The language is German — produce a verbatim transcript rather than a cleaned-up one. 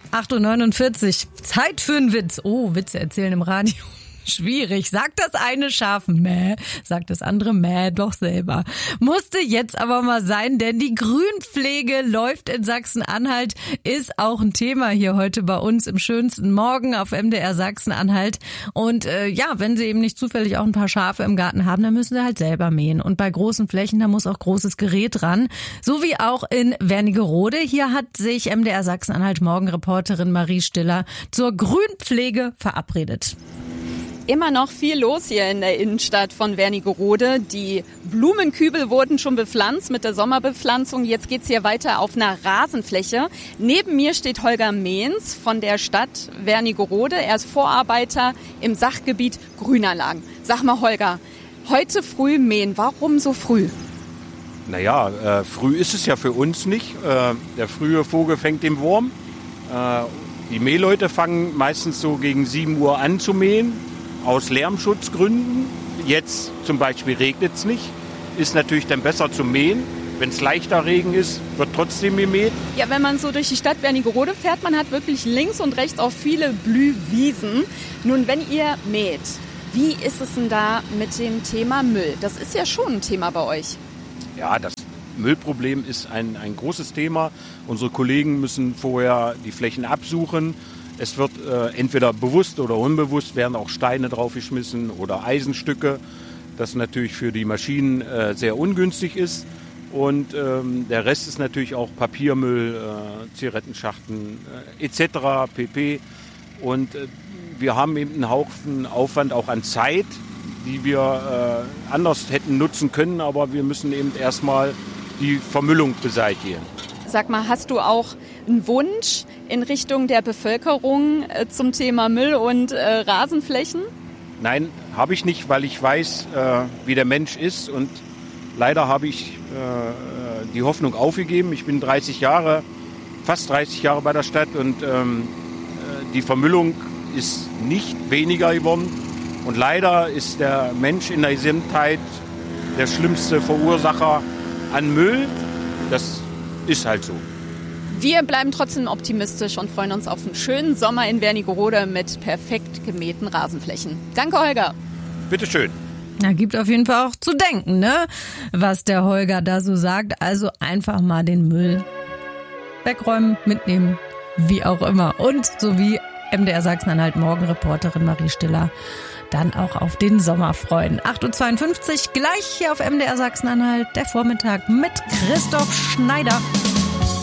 acht Uhr neunundvierzig. Zeit für einen Witz. Oh, Witze erzählen im Radio. Schwierig. Sagt das eine Schaf Mäh, sagt das andere Mäh doch selber. Musste jetzt aber mal sein, denn die Grünpflege läuft in Sachsen-Anhalt, ist auch ein Thema hier heute bei uns im schönsten Morgen auf M D R Sachsen-Anhalt. Und äh, ja, wenn Sie eben nicht zufällig auch ein paar Schafe im Garten haben, dann müssen Sie halt selber mähen. Und bei großen Flächen, da muss auch großes Gerät ran. So wie auch in Wernigerode. Hier hat sich M D R Sachsen-Anhalt Morgenreporterin Marie Stiller zur Grünpflege verabredet. Immer noch viel los hier in der Innenstadt von Wernigerode. Die Blumenkübel wurden schon bepflanzt mit der Sommerbepflanzung. Jetzt geht's hier weiter auf einer Rasenfläche. Neben mir steht Holger Mehns von der Stadt Wernigerode. Er ist Vorarbeiter im Sachgebiet Grünanlagen. Sag mal, Holger, heute früh mähen. Warum so früh? Naja, äh, früh ist es ja für uns nicht. Äh, der frühe Vogel fängt den Wurm. Äh, die Mähleute fangen meistens so gegen sieben Uhr an zu mähen. Aus Lärmschutzgründen, jetzt zum Beispiel regnet es nicht, ist natürlich dann besser zu mähen. Wenn es leichter Regen ist, wird trotzdem gemäht. Ja, wenn man so durch die Stadt Wernigerode fährt, man hat wirklich links und rechts auch viele Blühwiesen. Nun, wenn ihr mäht, wie ist es denn da mit dem Thema Müll? Das ist ja schon ein Thema bei euch. Ja, das Müllproblem ist ein, ein großes Thema. Unsere Kollegen müssen vorher die Flächen absuchen. Es wird äh, entweder bewusst oder unbewusst werden auch Steine draufgeschmissen oder Eisenstücke, das natürlich für die Maschinen äh, sehr ungünstig ist. Und ähm, der Rest ist natürlich auch Papiermüll, äh, Zigarettenschachteln äh, et cetera pp. Und äh, wir haben eben einen Haufen Aufwand auch an Zeit, die wir äh, anders hätten nutzen können, aber wir müssen eben erstmal die Vermüllung beseitigen. Sag mal, hast du auch einen Wunsch in Richtung der Bevölkerung äh, zum Thema Müll und äh, Rasenflächen? Nein, habe ich nicht, weil ich weiß, äh, wie der Mensch ist. Und leider habe ich äh, die Hoffnung aufgegeben. Ich bin dreißig Jahre, fast dreißig Jahre bei der Stadt und ähm, äh, die Vermüllung ist nicht weniger geworden. Und leider ist der Mensch in der Gesamtheit der schlimmste Verursacher an Müll. Das ist halt so. Wir bleiben trotzdem optimistisch und freuen uns auf einen schönen Sommer in Wernigerode mit perfekt gemähten Rasenflächen. Danke, Holger. Bitteschön. Da gibt auf jeden Fall auch zu denken, ne? Was der Holger da so sagt. Also einfach mal den Müll wegräumen, mitnehmen, wie auch immer. Und so wie M D R Sachsen-Anhalt Morgenreporterin Marie Stiller dann auch auf den Sommer freuen. acht Uhr zweiundfünfzig, gleich hier auf M D R Sachsen-Anhalt, der Vormittag mit Christoph Schneider.